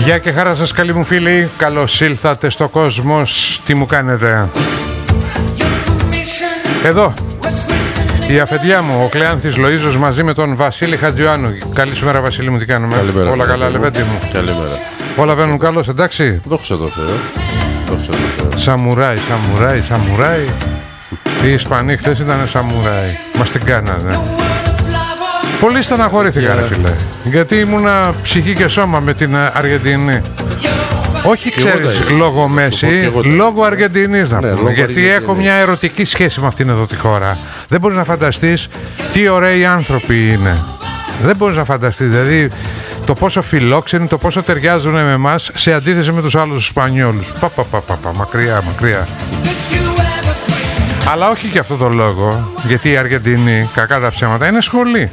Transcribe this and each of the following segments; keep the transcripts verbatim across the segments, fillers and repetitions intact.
Γεια και χαρά σας καλοί μου φίλοι, καλώς ήλθατε στο Κόσμος. Τι μου κάνετε? Εδώ η αφεντιά μου, ο Κλεάνθης Λοΐζος, μαζί με τον Βασίλη Χατζιωάννου. Καλή σου μέρα Βασίλη μου, τι κάνουμε? Καλημέρα. Όλα καλά Λεβέντη μου? Καλημέρα. Όλα βαίνουν καλώς, εντάξει? Δόξα τω Θεώ. Δόξα τω Θεώ. Σαμουράι, σαμουράι, σαμουράι. Οι Ισπανοί χθες ήταν σαμουράι. Μας την κάνανε. Πολύ στεναχωρήθηκα, yeah. ρε φίλε. Γιατί ήμουνα ψυχή και σώμα με την Αργεντινή. Όχι, ξέρεις, λόγω Μέση, λόγω Αργεντινής να ναι, πούμε. Γιατί Αργεντινή. Έχω μια ερωτική σχέση με αυτήν εδώ τη χώρα. Δεν μπορείς να φανταστείς τι ωραίοι άνθρωποι είναι. Δεν μπορείς να φανταστείς, δηλαδή, το πόσο φιλόξενοι, το πόσο ταιριάζουν με εμάς σε αντίθεση με τους άλλους Ισπανιόλους. Πα, πα, πα, πα, πα, μακριά, μακριά. Αλλά όχι για αυτό το λόγο, γιατί η Αργεντινή, κακά τα ψέματα, είναι σχολή.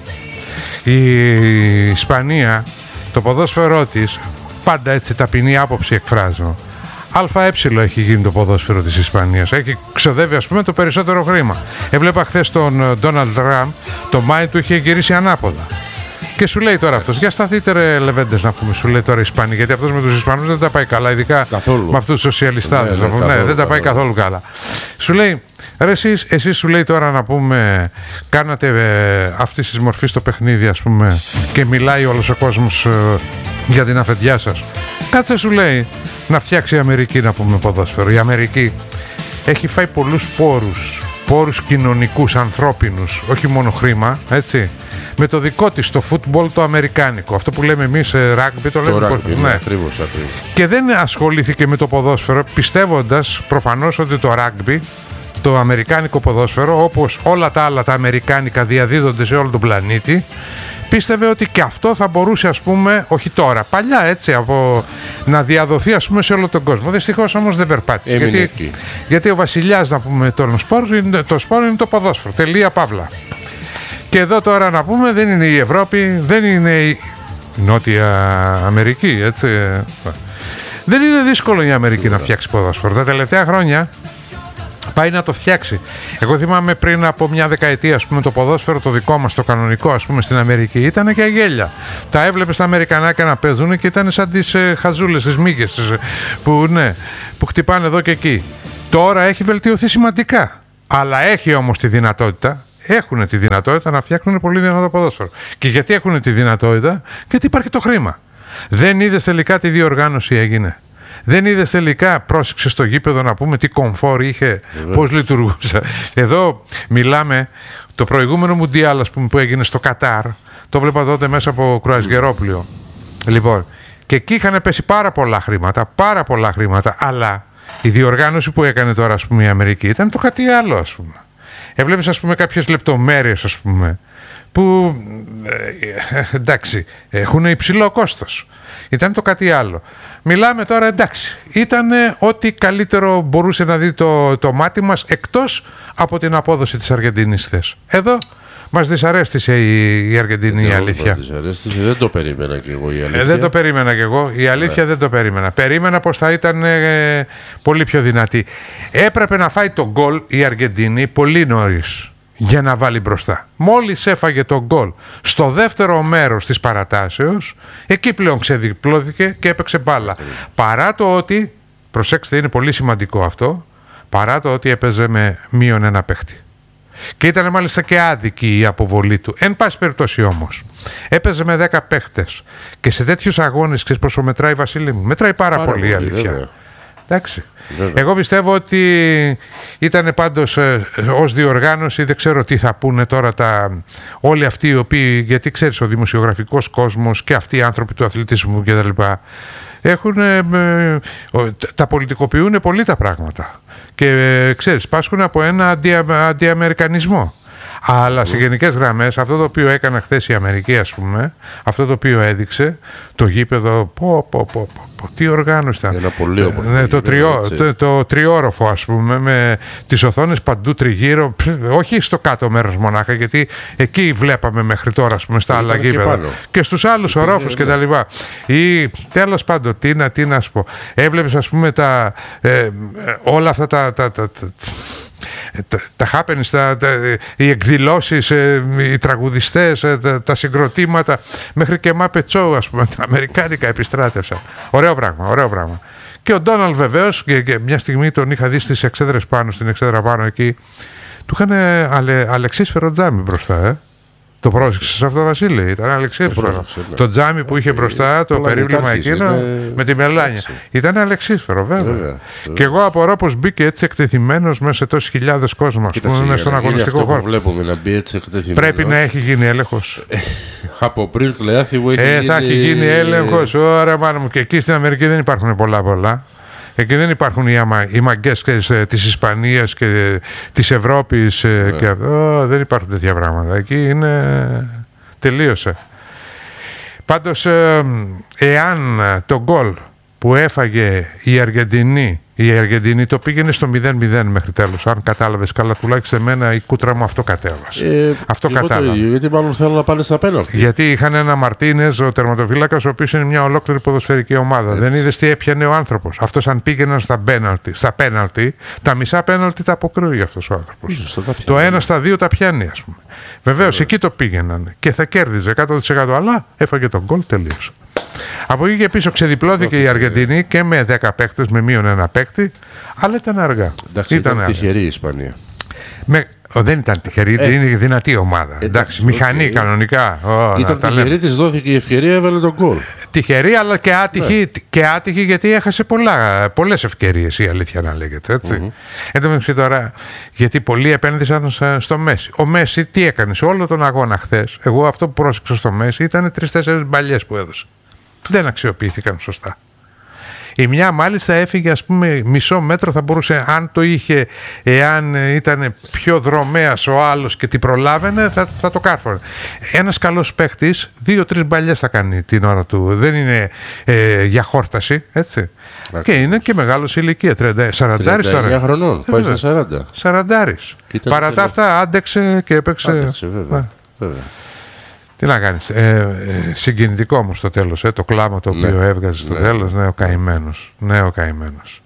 Η Ισπανία, το ποδόσφαιρό της, πάντα έτσι ταπεινή άποψη εκφράζω, ΑΕ έχει γίνει το ποδόσφαιρο της Ισπανίας. Έχει ξοδεύει, ας πούμε, το περισσότερο χρήμα. Έβλεπα χθες τον Ντόναλντ Τραμπ, το Μάη του είχε γυρίσει ανάποδα. Και σου λέει τώρα αυτός, για σταθείτε ρε Λεβέντες να πούμε, σου λέει τώρα οι Ισπανοί, γιατί αυτός με τους Ισπανούς δεν τα πάει καλά, ειδικά καθόλου. Με αυτούς τους σοσιαλιστάδες. Ναι, ναι, ναι, καθόλου, δεν τα πάει καθόλου, καθόλου καλά. Σου λέει, ρε εσείς, εσείς σου λέει τώρα να πούμε, κάνατε ε, αυτή τη μορφή στο παιχνίδι, ας πούμε, και μιλάει όλος ο κόσμος ε, για την αφεντιά σας. Κάτσε, σου λέει, να φτιάξει η Αμερική να πούμε ποδόσφαιρο. Η Αμερική έχει φάει πολλούς πόρους, πόρους κοινωνικούς, ανθρώπινους, όχι μόνο χρήμα, έτσι. Με το δικό της, το φούτμπολ το αμερικάνικο. Αυτό που λέμε εμείς ράγμπι, το, το λέμε ράγμπι, ναι, ακριβώς, ακριβώς. Και δεν ασχολήθηκε με το ποδόσφαιρο, πιστεύοντας προφανώς ότι το ράγμπι, το αμερικάνικο ποδόσφαιρο, όπως όλα τα άλλα τα αμερικάνικα διαδίδονται σε όλο τον πλανήτη, πίστευε ότι και αυτό θα μπορούσε, ας πούμε, όχι τώρα, παλιά έτσι, από, να διαδοθεί, ας πούμε, σε όλο τον κόσμο. Δυστυχώς όμως δεν περπάτησε. Γιατί, γιατί ο βασιλιάς, να πούμε, το σπόρο είναι το, σπόρο είναι το ποδόσφαιρο. Τελεία, παύλα. Και εδώ τώρα να πούμε, δεν είναι η Ευρώπη, δεν είναι η Νότια Αμερική, έτσι. Δεν είναι δύσκολο η Αμερική να φτιάξει ποδόσφαιρο. Τα τελευταία χρόνια πάει να το φτιάξει. Εγώ θυμάμαι πριν από μια δεκαετία, ας πούμε, το ποδόσφαιρο το δικό μας, το κανονικό, ας πούμε, στην Αμερική, ήταν και αγέλια. Τα έβλεπες τα Αμερικανάκια να παίζουν και ήταν σαν τις ε, χαζούλες, τις μύγες που, ναι, που χτυπάνε εδώ και εκεί. Τώρα έχει βελτιωθεί σημαντικά. Αλλά έχει όμως τη δυνατότητα. Έχουν τη δυνατότητα να φτιάχνουν πολύ δυνατό ποδόσφαιρο. Και γιατί έχουν τη δυνατότητα? Γιατί υπάρχει το χρήμα. Δεν είδες τελικά τι διοργάνωση έγινε? Δεν είδες τελικά, πρόσεξε στο γήπεδο να πούμε τι κομφόρ είχε, πώς λειτουργούσε? Εδώ μιλάμε, το προηγούμενο Μουντιάλ, ας πούμε, που έγινε στο Κατάρ, το βλέπα τότε μέσα από κρουαζιερόπλοιο. Λοιπόν, και εκεί είχαν πέσει πάρα πολλά χρήματα, πάρα πολλά χρήματα, αλλά η διοργάνωση που έκανε τώρα, ας πούμε, η Αμερική ήταν το κάτι άλλο, ας πούμε. Έβλεπες, ας πούμε, κάποιες λεπτομέρειες, ας πούμε, που ε, εντάξει, έχουν υψηλό κόστος. Ήταν το κάτι άλλο. Μιλάμε τώρα, εντάξει, ήταν ό,τι καλύτερο μπορούσε να δει το, το μάτι μας, εκτός από την απόδοση της Αργεντινής χθες. Εδώ μας δυσαρέστησε η, η Αργεντινή, η αλήθεια. Μας δυσαρέστησε, δεν το περίμενα κι εγώ η αλήθεια. Ε, δεν το περίμενα κι εγώ, η αλήθεια, yeah. δεν το περίμενα. Περίμενα πως θα ήταν ε, πολύ πιο δυνατή. Έπρεπε να φάει το γκολ η Αργεντινή πολύ νωρίς για να βάλει μπροστά. Μόλις έφαγε το γκολ στο δεύτερο μέρος της παρατάσεως, εκεί πλέον ξεδιπλώθηκε και έπαιξε μπάλα. Yeah. Παρά το ότι, προσέξτε, είναι πολύ σημαντικό αυτό, παρά το ότι έπαιζε με μείον ένα παίχτη. Και ήταν μάλιστα και άδικη η αποβολή του. Εν πάση περιπτώσει όμως, έπαιζε με δέκα παίχτες. Και σε τέτοιους αγώνες, ξέρεις πόσο μετράει, Βασίλη μου? Μετράει πάρα, πάρα πολύ, η αλήθεια. Βέβαια. Εντάξει. Βέβαια. Εγώ πιστεύω ότι ήταν πάντως ε, ως διοργάνωση, δεν ξέρω τι θα πούνε τώρα τα, όλοι αυτοί οι οποίοι, γιατί ξέρεις, ο δημοσιογραφικός κόσμος και αυτοί οι άνθρωποι του αθλητισμού κτλ. Έχουν, ε, ε, τα πολιτικοποιούν πολύ τα πράγματα. Και ε, ξέρεις, πάσχουν από ένα αντι, αντιαμερικανισμό. Αλλά σε γενικές γραμμές, αυτό το οποίο έκανε χθες η Αμερική, ας πούμε, αυτό το οποίο έδειξε, το γήπεδο, πω, πω, πω, πω, τι οργάνωση ήταν. Ένα πολύ όμορφο. Ναι, το, τριό, το, το τριόροφο, ας πούμε, με τις οθόνες παντού τριγύρω, όχι στο κάτω μέρος μονάχα, γιατί εκεί βλέπαμε μέχρι τώρα, ας πούμε, στα άλλα γήπεδα. Και, και στους άλλους ορόφους και τα λοιπά. Ή, τέλος πάντων, τι να, τι να σου πω. Έβλεπες, ας πούμε, τα, ε, όλα αυτά τα... τα, τα, τα τα, τα happenings, τα, τα, οι εκδηλώσεις, οι τραγουδιστές, τα, τα συγκροτήματα, μέχρι και Muppet Show, ας πούμε, τα αμερικάνικα επιστράτευσαν. Ωραίο πράγμα, ωραίο πράγμα. Και ο Ντόναλντ βεβαίως, και, και μια στιγμή τον είχα δει στις εξέδρες πάνω, στην εξέδρα πάνω εκεί, του είχαν αλε, αλεξίσφαιρο τζάμι μπροστά, ε. Το πρόσεξες αυτό, Βασίλη? Ήταν αλεξίσφαιρο. Το, το τζάμι που είχε μπροστά, το περίβλημα εκείνο, είναι... με τη μελάνια. Έτσι. Ήταν αλεξίσφαιρο, βέβαια. βέβαια. Και εγώ απορώ πως μπήκε έτσι εκτεθειμένος μέσα σε τόσες χιλιάδες κόσμο, ας πούμε, μέσα στον αγωνιστικό χώρο. Βλέπουμε να μπει έτσι εκτεθειμένος. Πρέπει να έχει γίνει έλεγχος. Από πριν κλεάθηγο έχει ε, γίνει... θα έχει γίνει έλεγχος. Ωραία, μάνα μου. Και εκεί στην Αμερική δεν υπάρχουν πολλά πολλά. Εκεί δεν υπάρχουν οι, αμα, οι μαγκές της Ισπανίας και της Ευρώπης. Yeah. Και, oh, δεν υπάρχουν τέτοια πράγματα. Εκεί είναι... τελείωσε. Πάντως, εάν το γκολ που έφαγε η Αργεντινή, η Αργεντινή το πήγαινε στο μηδέν μηδέν μέχρι τέλος, αν κατάλαβες καλά, τουλάχιστον εμένα η κούτρα μου αυτό κατέβασε. Ε, αυτό κατάλαβα. Γιατί μάλλον θέλουν να πάνε στα πέναλτι. Γιατί είχαν ένα Μαρτίνες, ο τερματοφύλακας, ο οποίος είναι μια ολόκληρη ποδοσφαιρική ομάδα. Έτσι. Δεν είδες τι έπιανε ο άνθρωπος. Αυτός αν πήγαιναν στα πέναλτι, στα πέναλτι, τα μισά πέναλτι τα αποκρούει αυτός ο άνθρωπος. Το ένα στα δύο τα πιάνει, ας πούμε. Βεβαίως εκεί το πήγαιναν και θα κέρδιζε εκατό τοις εκατό, αλλά έφαγε τον γκολ, τελείωσε. Από εκεί και πίσω ξεδιπλώθηκε η Αργεντινή και με δέκα παίκτες, με μείον ένα παίκτη, αλλά ήταν αργά. Εντάξει, ήταν, ήταν τυχερή η Ισπανία. Με, ο, δεν ήταν τυχερή, ε, είναι δυνατή ομάδα. Εντάξει, εντάξει, μηχανή okay. κανονικά. Oh, ήταν τυχερή, της δόθηκε η ευκαιρία, έβαλε τον γκολ. Τυχερή, αλλά και άτυχη, ναι. και άτυχη γιατί έχασε πολλά, πολλές ευκαιρίες, η αλήθεια να λέγεται. Έτσι. Mm-hmm. Εν τω μεταξύ τώρα, γιατί πολλοί επένδυσαν στο Μέση. Ο Μέση τι έκανε σε όλο τον αγώνα χθες? Εγώ αυτό που πρόσεξα στο Μέση ήταν τρεις-τέσσερις μπαλιές που έδωσε. Δεν αξιοποιήθηκαν σωστά. Η μια μάλιστα έφυγε, ας πούμε, μισό μέτρο, θα μπορούσε, αν το είχε, εάν ήταν πιο δρομέας ο άλλος και την προλάβαινε, θα, θα το κάρφωνε. Ένας καλός παίχτης, δύο-τρεις μπαλιές θα κάνει την ώρα του. Δεν είναι ε, για χόρταση, έτσι. Άκου. Και είναι και μεγάλος ηλικία, τριάντα, σαράντα χρονών, πάει στα σαράντα. σαράντα. Παρά τα αυτά άντεξε και έπαιξε. Άντεξε, βέβαια. βέβαια. Τι να κάνεις, ε, ε, συγκινητικό όμως στο τέλος, ε, το κλάμα το οποίο ναι, έβγαζε στο ναι, τέλος, ναι, ο καημένος, ναι, ο καημένος.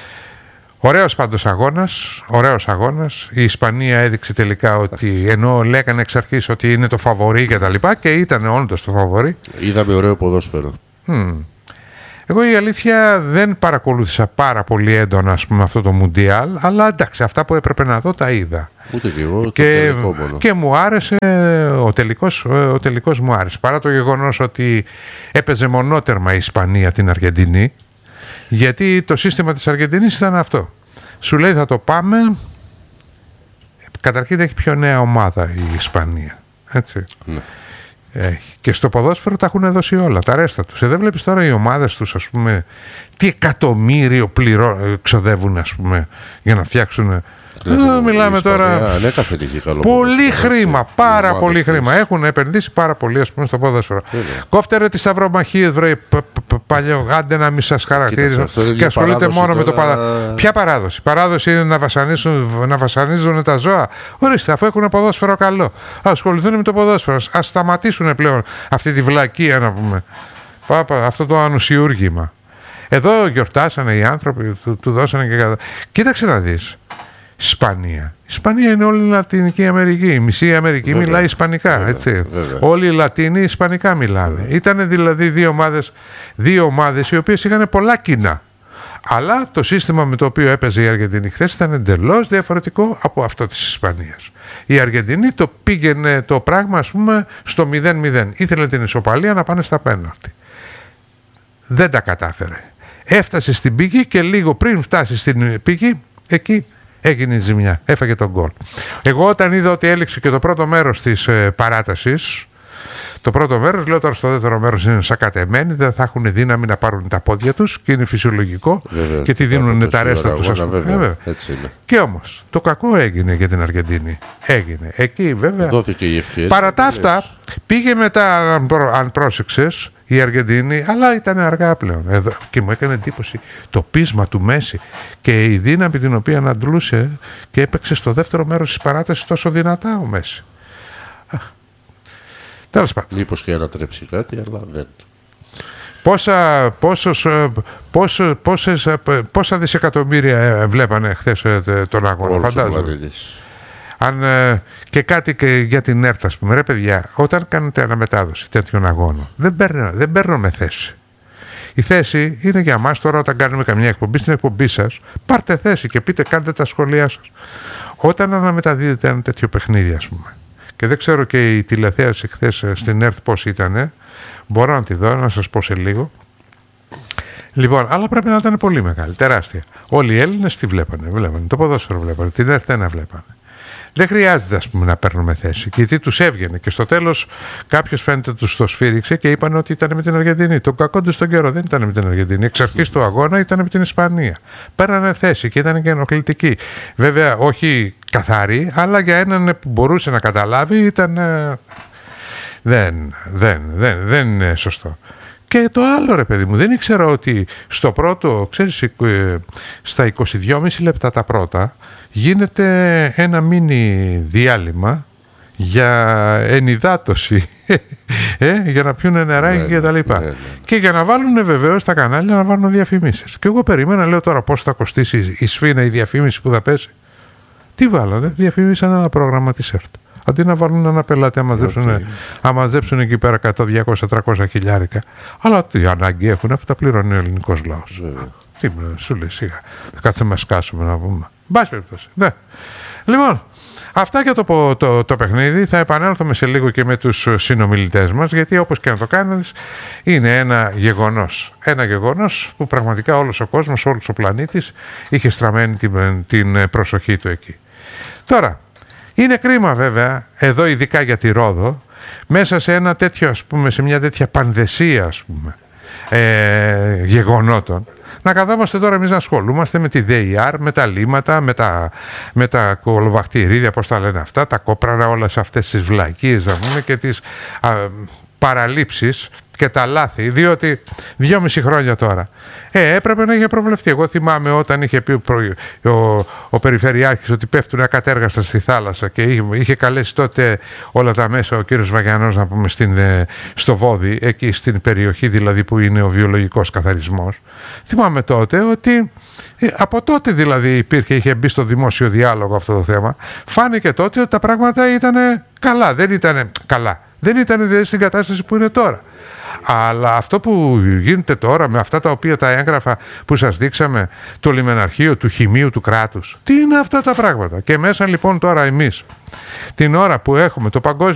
Ωραίος πάντως αγώνας, ωραίος αγώνας. Η Ισπανία έδειξε τελικά ότι, ενώ λέγανε εξ αρχής ότι είναι το φαβορί και τα λοιπά, και ήταν όντως το φαβορί. Είδαμε ωραίο ποδόσφαιρο. Mm. Εγώ η αλήθεια δεν παρακολούθησα πάρα πολύ έντονα, ας πούμε, αυτό το Μουντιάλ, αλλά εντάξει, αυτά που έπρεπε να δω τα είδα. Ούτε και εγώ, το και, τελικό μόνο. Και μου άρεσε, ο τελικός, ο τελικός μου άρεσε. Παρά το γεγονός ότι έπαιζε μονότερμα η Ισπανία την Αργεντινή, γιατί το σύστημα της Αργεντινής ήταν αυτό. Σου λέει θα το πάμε, καταρχήν έχει πιο νέα ομάδα η Ισπανία, έτσι. Ναι. Έχει. Και στο ποδόσφαιρο τα έχουν δώσει όλα, τα ρέστα τους. Ε, δεν βλέπεις τώρα οι ομάδες τους, ας πούμε, τι εκατομμύριο πληρώ, ξοδεύουν, ας πούμε, για να φτιάξουν. Ε, μιλάμε Ισπανία, τώρα. Ναι, πολύ χρήμα, έτσι, πάρα πολύ χρήμα. Έχουν επενδύσει πάρα πολύ, ας πούμε, στο ποδόσφαιρο. Κόφτερε τις σταυρομαχίες, βρε παλιό, άντε να μην σας χαρακτήριζω. Και ασχολείται μόνο τώρα... με το παράδοση. Ποια παράδοση? Η παράδοση είναι να βασανίζουν, να βασανίζουν τα ζώα. Ορίστε, αφού έχουν ποδόσφαιρο καλό, ασχοληθούν με το ποδόσφαιρο. Ας σταματήσουν πλέον αυτή τη βλακεία, να πούμε. Πάπα, αυτό το ανουσιούργημα. Εδώ γιορτάσανε οι άνθρωποι, του, του δώσανε και κατά. Κοίταξε να δεις. Ισπανία. Η Ισπανία είναι όλη η Λατινική Αμερική. Η μισή Αμερική βέβαια, μιλάει Ισπανικά. Βέβαια, έτσι. Βέβαια. Όλοι οι Λατίνοι Ισπανικά μιλάνε. Ήταν δηλαδή δύο ομάδες, δύο ομάδες οι οποίες είχαν πολλά κοινά. Αλλά το σύστημα με το οποίο έπαιζε η Αργεντινή χθες ήταν εντελώς διαφορετικό από αυτό της Ισπανίας. Η Αργεντινή το πήγαινε το πράγμα, ας πούμε, στο μηδέν μηδέν. Ήθελε την ισοπαλία να πάνε στα πέναλτι. Δεν τα κατάφερε. Έφτασε στην πηγή και λίγο πριν φτάσει στην πηγή, εκεί έγινε η ζημιά, έφαγε τον γκολ. Εγώ όταν είδα ότι έληξε και το πρώτο μέρος της ε, παράτασης, το πρώτο μέρος, λέω τώρα στο δεύτερο μέρος είναι σακατεμένοι, δεν θα έχουν δύναμη να πάρουν τα πόδια τους και είναι φυσιολογικό, βέβαια, και τι δίνουν τα ρέστα τους. Βέβαια, βέβαια. Έτσι είναι. Και όμως το κακό έγινε για την Αργεντινή. Έγινε. Εκεί βέβαια. Δόθηκε η ευκαιρία. Παρά τα αυτά πήγε μετά, αν, προ, αν πρόσεξες, η Αργεντινή, αλλά ήταν αργά πλέον. Εδώ, και μου έκανε εντύπωση το πείσμα του Μέση και η δύναμη την οποία αντλούσε και έπαιξε στο δεύτερο μέρος της παράτασης τόσο δυνατά ο Μέση. Τέλος πάντων. Μήπως και ανατρέψει κάτι, αλλά δεν. Πόσα, πόσος, πόσο, πόσες, πόσα δισεκατομμύρια βλέπανε χθες τον αγώνα, φαντάζομαι. Αν, και κάτι και για την ΕΡΤ, ας πούμε, ρε παιδιά, όταν κάνετε αναμετάδοση τέτοιων αγώνων, δεν παίρνω, δεν παίρνω με θέση. Η θέση είναι για μας τώρα, όταν κάνουμε καμιά εκπομπή, στην εκπομπή σας, πάρτε θέση και πείτε, κάντε τα σχόλιά σας. Όταν αναμεταδίδετε ένα τέτοιο παιχνίδι, ας πούμε, και δεν ξέρω και η τηλεθέαση χθες στην ΕΡΤ πώς ήτανε, μπορώ να τη δω, να σας πω σε λίγο. Λοιπόν, αλλά πρέπει να ήταν πολύ μεγάλη, τεράστια. Όλοι οι Έλληνες τι βλέπανε, βλέπανε, το ποδόσφαιρο βλέπανε, την ΕΡΤ ένα βλέπανε. Δεν χρειάζεται, ας πούμε, να παίρνουμε θέση, γιατί τους έβγαινε και στο τέλος κάποιος φαίνεται τους το σφύριξε και είπαν ότι ήταν με την Αργεντινή. Το κακό του στον καιρό δεν ήταν με την Αργεντινή. Εξ αρχής του αγώνα ήταν με την Ισπανία. Παίρνανε θέση και ήταν και ενοχλητική. Βέβαια, όχι καθαρή, αλλά για έναν που μπορούσε να καταλάβει ήταν. Δεν, δεν, δεν, δεν είναι σωστό. Και το άλλο, ρε παιδί μου, δεν ήξερα ότι στο πρώτο, ξέρεις, στα είκοσι δυόμισι λεπτά τα πρώτα, γίνεται ένα μίνι διάλειμμα για ενυδάτωση, ε, για να πιούνε νεράκι και τα λοιπά. Ναι, ναι. Και για να βάλουν βεβαίως στα κανάλια να βάλουν διαφημίσεις. Και εγώ περίμενα, λέω τώρα πώς θα κοστίσει η σφήνα η διαφήμιση που θα πέσει. Τι βάλανε, διαφήμισαν ένα πρόγραμμα της ΕΡΤ. Αντί να βάλουν ένα πελάτη, να μαζέψουν, okay. μαζέψουν εκεί πέρα εκατό, διακόσια, τριακόσια χιλιάρικα. Αλλά τι ανάγκη έχουν, αυτά τα πληρώνει ο ελληνικός λαός. Yeah. Τι σου λέει, σιγά. Θα κάτσουμε να σκάσουμε να πούμε. Μπας περιπτώσει. Ναι. Λοιπόν, αυτά για το, το, το παιχνίδι. Θα επανέλθουμε σε λίγο και με τους συνομιλητές μας, γιατί όπως και να το κάνεις, είναι ένα γεγονός. Ένα γεγονός που πραγματικά όλος ο κόσμος, όλος ο πλανήτης είχε στραμμένη την, την προσοχή του εκεί. Τώρα, είναι κρίμα βέβαια, εδώ ειδικά για τη Ρόδο, μέσα σε ένα τέτοιο, ας πούμε, σε μια τέτοια πανδεσία, ας πούμε, ε, γεγονότων, να καθόμαστε τώρα εμείς να ασχολούμαστε με τη ΔΕΙΑΡ, με τα λίματα, με τα, με τα κολοβακτηρίδια, πώς τα λένε αυτά, τα κόπρανα, όλες αυτές τις βλακίες, να πούμε, και τις α, παραλήψεις και τα λάθη, διότι δυόμιση χρόνια τώρα ε, έπρεπε να είχε προβλεφθεί. Εγώ θυμάμαι όταν είχε πει ο, ο, ο Περιφερειάρχης ότι πέφτουν ακατέργαστα στη θάλασσα και είχε, είχε καλέσει τότε όλα τα μέσα ο κύριος Βαγιανός, να πούμε, στην, στο Βόδι, εκεί στην περιοχή δηλαδή που είναι ο βιολογικός καθαρισμός. Θυμάμαι τότε ότι ε, από τότε δηλαδή υπήρχε, είχε μπει στο δημόσιο διάλογο αυτό το θέμα. Φάνηκε τότε ότι τα πράγματα ήταν καλά, δεν ήταν καλά. Δεν ήταν δηλαδή στην κατάσταση που είναι τώρα. Αλλά αυτό που γίνεται τώρα με αυτά τα οποία τα έγγραφα που σας δείξαμε, το λιμεναρχείο του Χημείου του κράτους, τι είναι αυτά τα πράγματα. Και μέσα λοιπόν τώρα εμείς την ώρα που έχουμε το παγκόσμιο